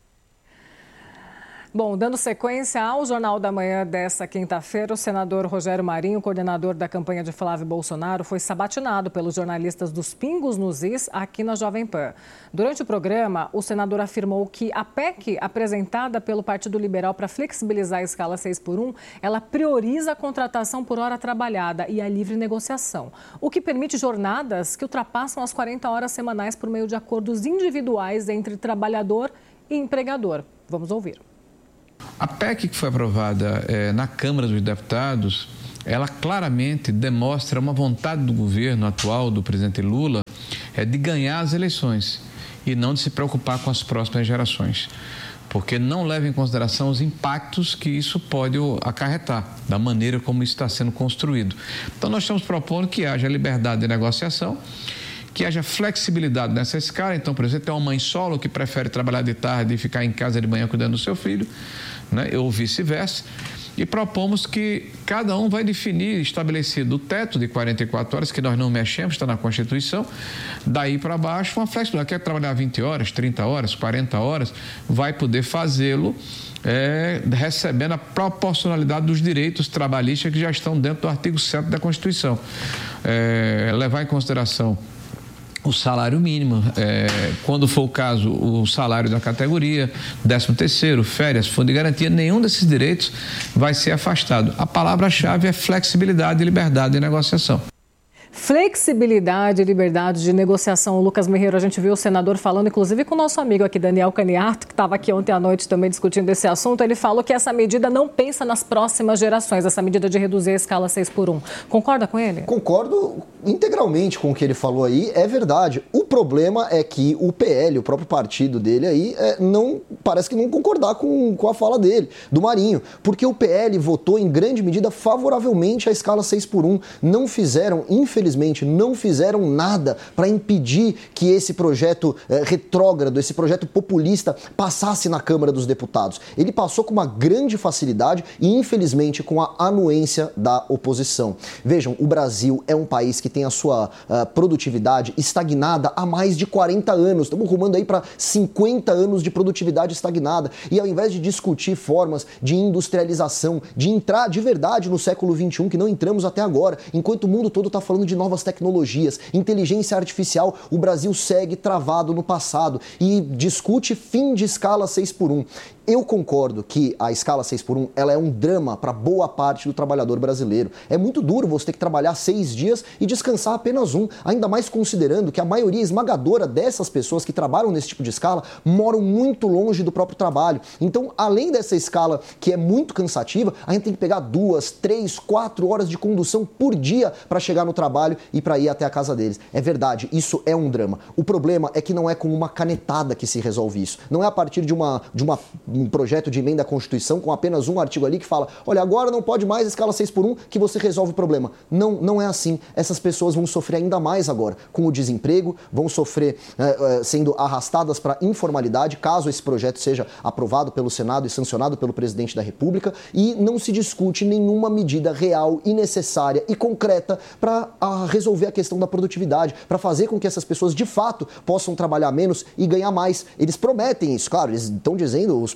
Bom, dando sequência ao Jornal da Manhã desta quinta-feira, o senador Rogério Marinho, coordenador da campanha de Flávio Bolsonaro, foi sabatinado pelos jornalistas dos Pingos nos Is aqui na Jovem Pan. Durante o programa, o senador afirmou que a PEC apresentada pelo Partido Liberal para flexibilizar a escala 6x1, ela prioriza a contratação por hora trabalhada e a livre negociação, o que permite jornadas que ultrapassam as 40 horas semanais por meio de acordos individuais entre trabalhador e empregador. Vamos ouvir. A PEC que foi aprovada na Câmara dos Deputados, ela claramente demonstra uma vontade do governo atual, do presidente Lula, de ganhar as eleições e não de se preocupar com as próximas gerações, porque não leva em consideração os impactos que isso pode acarretar, da maneira como isso está sendo construído. Então, nós estamos propondo que haja liberdade de negociação, que haja flexibilidade nessa escala. Então, por exemplo, tem uma mãe solo que prefere trabalhar de tarde e ficar em casa de manhã cuidando do seu filho, né? Ou vice-versa. E propomos que cada um vai definir, estabelecido o teto de 44 horas, que nós não mexemos, está na Constituição, daí para baixo, uma flexibilidade. Quer trabalhar 20 horas, 30 horas, 40 horas, vai poder fazê-lo recebendo a proporcionalidade dos direitos trabalhistas que já estão dentro do artigo 7º da Constituição. Levar em consideração o salário mínimo, quando for o caso, o salário da categoria, 13º, férias, fundo de garantia, nenhum desses direitos vai ser afastado. A palavra-chave é flexibilidade e liberdade de negociação. Flexibilidade e liberdade de negociação. Lucas Merreiro, a gente viu o senador falando, inclusive com o nosso amigo aqui, Daniel Caniato, que estava aqui ontem à noite também discutindo esse assunto. Ele falou que essa medida não pensa nas próximas gerações, essa medida de reduzir a escala 6x1. Concorda com ele? Concordo integralmente com o que ele falou aí, é verdade. O problema é que o PL, o próprio partido dele aí, não parece que não concordar com a fala dele, do Marinho, porque o PL votou em grande medida favoravelmente à escala 6x1. Não fizeram, infelizmente, não fizeram nada para impedir que esse projeto retrógrado, esse projeto populista passasse na Câmara dos Deputados. Ele passou com uma grande facilidade e, infelizmente, com a anuência da oposição. Vejam, o Brasil é um país que tem a sua produtividade estagnada há mais de 40 anos. Estamos rumando aí para 50 anos de produtividade estagnada. E ao invés de discutir formas de industrialização, de entrar de verdade no século XXI, que não entramos até agora, enquanto o mundo todo está falando de novas tecnologias, inteligência artificial, o Brasil segue travado no passado e discute fim de escala 6x1. Eu concordo que a escala 6x1 ela é um drama para boa parte do trabalhador brasileiro. É muito duro você ter que trabalhar 6 dias e descansar apenas um, ainda mais considerando que a maioria esmagadora dessas pessoas que trabalham nesse tipo de escala moram muito longe do próprio trabalho. Então, além dessa escala que é muito cansativa, a gente tem que pegar 2, 3, 4 horas de condução por dia para chegar no trabalho e para ir até a casa deles. É verdade, isso é um drama. O problema é que não é com uma canetada que se resolve isso. Não é a partir de um projeto de emenda à Constituição com apenas um artigo ali que fala, olha, agora não pode mais escala 6x1 que você resolve o problema. Não, não é assim. Essas pessoas vão sofrer ainda mais agora com o desemprego, vão sofrer sendo arrastadas para a informalidade, caso esse projeto seja aprovado pelo Senado e sancionado pelo presidente da República, e não se discute nenhuma medida real e necessária e concreta para resolver a questão da produtividade, para fazer com que essas pessoas de fato possam trabalhar menos e ganhar mais. Eles prometem isso, claro, eles estão dizendo, os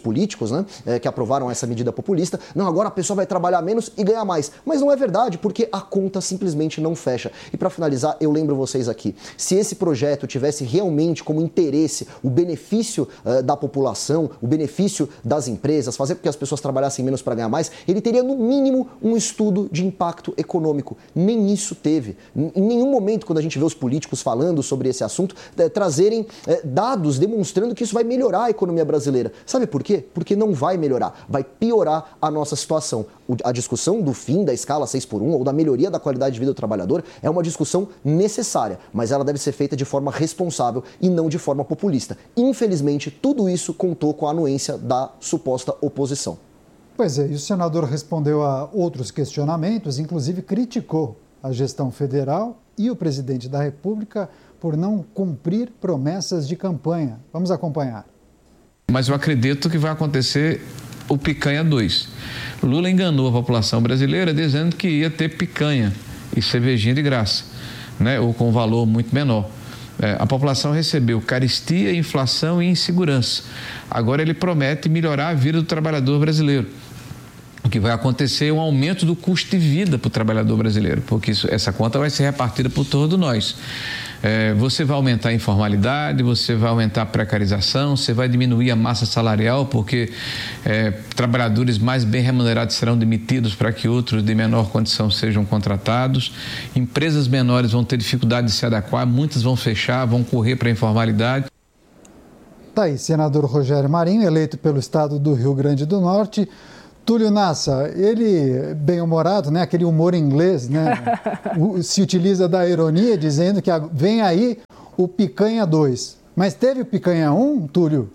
políticos, né, que aprovaram essa medida populista. Não, agora a pessoa vai trabalhar menos e ganhar mais. Mas não é verdade, porque a conta simplesmente não fecha. E para finalizar, eu lembro vocês aqui, se esse projeto tivesse realmente como interesse o benefício da população, o benefício das empresas, fazer com que as pessoas trabalhassem menos para ganhar mais, ele teria no mínimo um estudo de impacto econômico. Nem isso teve. Em nenhum momento, quando a gente vê os políticos falando sobre esse assunto, trazerem dados demonstrando que isso vai melhorar a economia brasileira. Sabe por quê? Porque não vai melhorar, vai piorar a nossa situação. A discussão do fim da escala 6x1 ou da melhoria da qualidade de vida do trabalhador é uma discussão necessária, mas ela deve ser feita de forma responsável e não de forma populista. Infelizmente, tudo isso contou com a anuência da suposta oposição. Pois é, e o senador respondeu a outros questionamentos, inclusive criticou a gestão federal e o presidente da República por não cumprir promessas de campanha. Vamos acompanhar. Mas eu acredito que vai acontecer o picanha 2. Lula enganou a população brasileira dizendo que ia ter picanha e cervejinha de graça, né? Ou com um valor muito menor. A população recebeu carestia, inflação e insegurança. Agora ele promete melhorar a vida do trabalhador brasileiro. O que vai acontecer é um aumento do custo de vida para o trabalhador brasileiro, porque essa conta vai ser repartida por todos nós. Você vai aumentar a informalidade, você vai aumentar a precarização, você vai diminuir a massa salarial, porque trabalhadores mais bem remunerados serão demitidos para que outros de menor condição sejam contratados. Empresas menores vão ter dificuldade de se adequar, muitas vão fechar, vão correr para a informalidade. Tá aí, senador Rogério Marinho, eleito pelo estado do Rio Grande do Norte. Túlio Nassa, ele bem-humorado, né? Aquele humor inglês, né? Se utiliza da ironia, dizendo que vem aí o picanha 2. Mas teve o picanha 1, Túlio?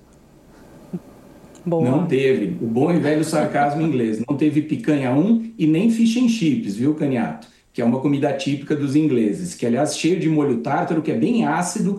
Boa. Não teve. O bom e velho sarcasmo inglês. Não teve picanha 1 e nem fish and chips, viu, Caniato? Que é uma comida típica dos ingleses, que aliás cheio de molho tártaro, que é bem ácido,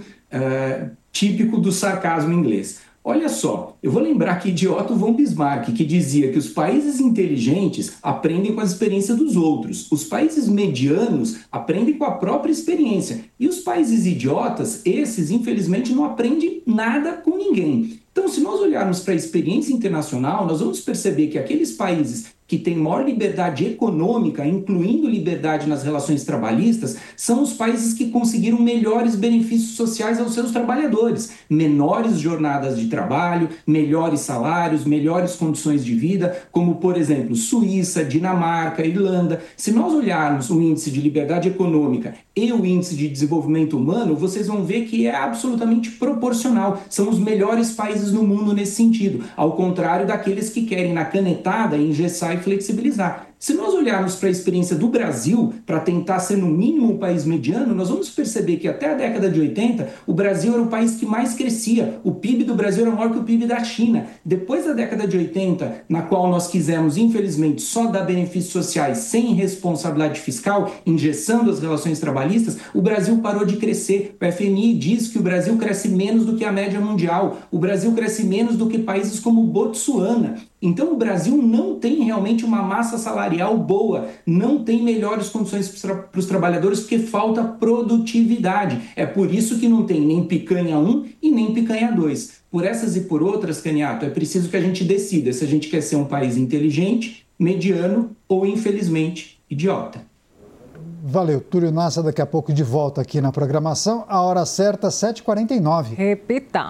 típico do sarcasmo inglês. Olha só, eu vou lembrar aqui de Otto von Bismarck, que dizia que os países inteligentes aprendem com as experiências dos outros, os países medianos aprendem com a própria experiência, e os países idiotas, esses, infelizmente, não aprendem nada com ninguém. Então, se nós olharmos para a experiência internacional, nós vamos perceber que aqueles países que têm maior liberdade econômica, incluindo liberdade nas relações trabalhistas, são os países que conseguiram melhores benefícios sociais aos seus trabalhadores, menores jornadas de trabalho, melhores salários, melhores condições de vida, como, por exemplo, Suíça, Dinamarca, Irlanda. Se nós olharmos o índice de liberdade econômica e o índice de desenvolvimento humano, vocês vão ver que é absolutamente proporcional. São os melhores países no mundo nesse sentido, ao contrário daqueles que querem, na canetada, engessar e flexibilizar. Se nós olharmos para a experiência do Brasil, para tentar ser no mínimo um país mediano, nós vamos perceber que até a década de 80, o Brasil era o país que mais crescia. O PIB do Brasil era maior que o PIB da China. Depois da década de 80, na qual nós quisemos, infelizmente, só dar benefícios sociais sem responsabilidade fiscal, engessando as relações trabalhistas, o Brasil parou de crescer. O FMI diz que o Brasil cresce menos do que a média mundial. O Brasil cresce menos do que países como Botsuana. Então, o Brasil não tem realmente uma massa salarial boa, não tem melhores condições para os trabalhadores, porque falta produtividade. É por isso que não tem nem picanha 1 e nem picanha 2. Por essas e por outras, Caniato, é preciso que a gente decida se a gente quer ser um país inteligente, mediano ou, infelizmente, idiota. Valeu, Túlio Nassa, daqui a pouco de volta aqui na programação. A hora certa, 7h49. Repita.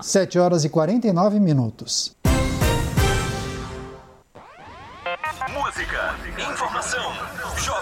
7h49. Música, informação,